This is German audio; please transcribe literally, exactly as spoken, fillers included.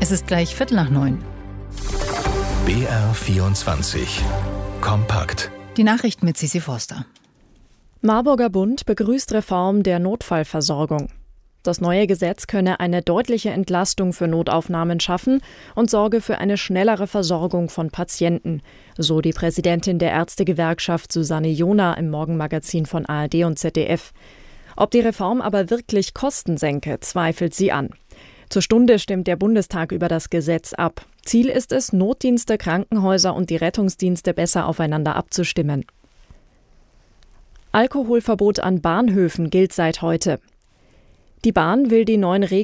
Es ist gleich Viertel nach neun. B R vierundzwanzig. Kompakt. Die Nachrichten mit Sissi Forster. Marburger Bund begrüßt Reform der Notfallversorgung. Das neue Gesetz könne eine deutliche Entlastung für Notaufnahmen schaffen und sorge für eine schnellere Versorgung von Patienten, so die Präsidentin der Ärztegewerkschaft Susanne Jona im Morgenmagazin von A R D und Z D F. Ob die Reform aber wirklich Kosten senke, zweifelt sie an. Zur Stunde stimmt der Bundestag über das Gesetz ab. Ziel ist es, Notdienste, Krankenhäuser und die Rettungsdienste besser aufeinander abzustimmen. Alkoholverbot an Bahnhöfen gilt seit heute. Die Bahn will die neuen Regeln